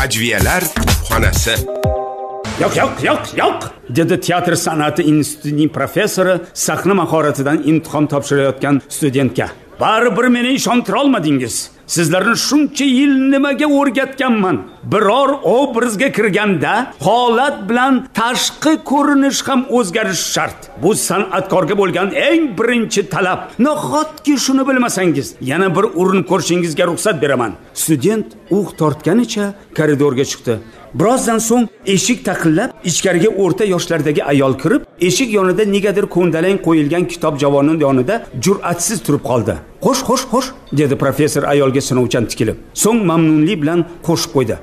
Hajviyalar xonasi. Yo'q, dedi teatr san'ati institutining professori sahna mahoratidan imtihon topshirayotgan studentga. Baribir meni ishontira olmadingiz. Sizlarni shuncha yil nimaga o'rgatganman? Biror obrazga kirganda holat bilan tashqi ko'rinish ham o'zgarishi shart. Bu san'atkorga bo'lgan eng birinchi talab. Nahotki shuni bilmasangiz, yana bir urinib ko'rishingizga ruxsat beraman. Student tortganicha koridorga chiqdi. Birozdan so'ng eshik taqillab, ichkariga o'rta yoshlardagi ayol kirib, eshik yonida negadir ko'ndalang qo'yilgan kitob javoning yonida jur'atsiz turib qoldi. Xo'sh, dedi professor ayolga sinovchan tikilib. So'ng mamnunlik bilan qo'shib qo'ydi.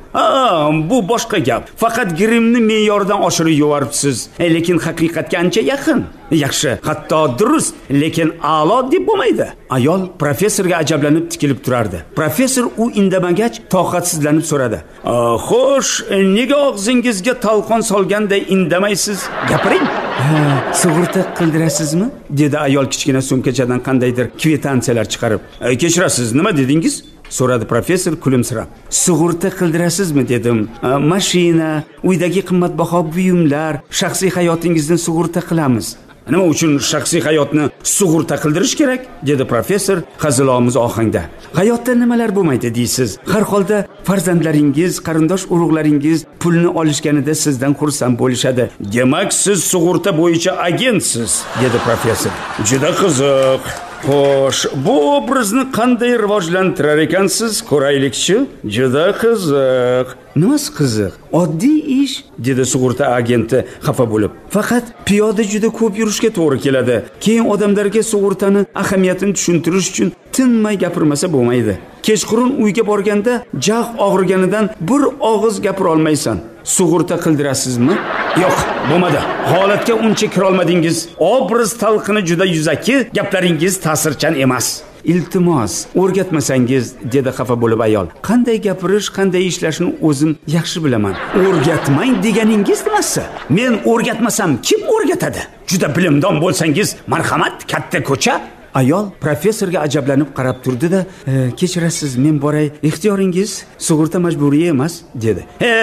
Bu boshqa gap. Faqat grimni me'yoridan oshirib yuboribsiz, lekin haqiqatga ancha yaqin. Yaxshi, hatto durust, lekin a'lo deb bo'lmaydi. Ayol professorga ajablanib tikilib turardi. Professor u indamagach toqatsizlanib so'radi. Xo'sh, nega og'zingizga talqon solganday indamaysiz? Gapiring. Sug'urta qildirasizmi? Dedi ayol kichkina sumkachadan qandaydir kvitansiyalar chiqarib. Kechirasiz, nima dedingiz? So'radi professor kulimsirab. Sug'urta qildirasizmi dedim. Mashina, uydagi qimmatbaho buyumlar, shaxsiy hayotingizni sug'urta qilamiz. Nima uchun shaxsiy hayotni sug'urta qildirish kerak? Dedi professor hazilomuz ohangda. Hayotda nimalar bo'lmaydi deysiz? Har holda farzandlaringiz, qarindosh urug'laringiz pulni olishganida sizdan xursand bo'lishadi. Demak, siz sug'urta bo'yicha agentsiz, dedi professor. Juda qiziq. Xo'sh, bu obrazni qanday rivojlantirar ekansiz? Ko'raylikchi. Juda qiziq. Nimasi qiziq? Oddiy ish, dedi sug'urta agenti xafa bo'lib. Faqat piyoda juda ko'p yurishga to'g'ri keladi. Keyin odamlarga sug'urtani ahamiyatini tushuntirish uchun tinmay gapirmasa bo'lmaydi. Kechqurun uyga borganda jag' og'riganidan bir og'iz gapira olmaysan. Sug'urta qildirasizmi? Yo'q, bo'lmadi. Holatga uncha kira olmadingiz. Obraz talqini juda yuzaki, gaplaringiz ta'sirchan emas. Iltimos, o'rgatmasangiz, dedi xafa bo'lib ayol. Qanday gapirish, qanday ishlashni o'zim yaxshi bilaman. O'rgatmang deganingiz nimasi? Men o'rgatmasam kim o'rgatadi? Juda bilimdon bo'lsangiz, marhamat, katta ko'cha. Ayol professorga ajablanib qarab turdi-da, kechirasiz, men boray, ixtiyoringiz, sug'urta majburiy emas, dedi.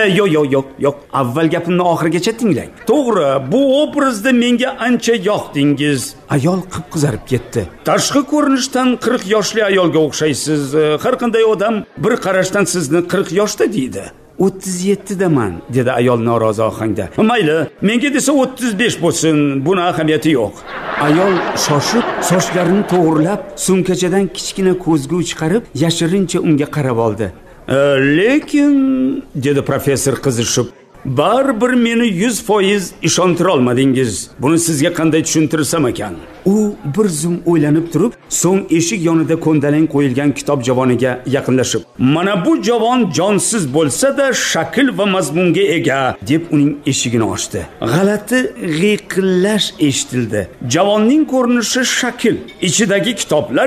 Yo'q. Avval gapimni oxirigacha tinglang. To'g'ri, bu obrazda menga ancha yoqdingiz. Ayol qip-qizarib ketdi. Tashqi ko'rinishdan 40 yoshli ayolga o'xshaysiz. Har qanday odam bir qarashdan sizni 40 yoshda deydi. 37 daman, dedi ayol norozi ohangda. Mayli, menga desa 35 bo'lsin, buni ahamiyati yo'q. Ayol shoshib, sochlarini to'g'rilab, sumkachadan kichkina ko'zgu chiqarib, yashirincha unga qarab oldi. Lekin, dedi professor qizishib, baribir meni 100% ishontira olmadingiz. Buni sizga qanday tushuntirsam ekan? U bir zum o'ylanib turib, so'ng eshik yonida ko'ndalang qo'yilgan kitob javoniga yaqinlashib, "Mana bu javon jonsiz bo'lsa-da, shakl va mazmunga ega", deb uning eshigini ochdi. G'alati g'iyqillash eshitildi. Javonning ko'rinishi shakl, ichidagi kitoblar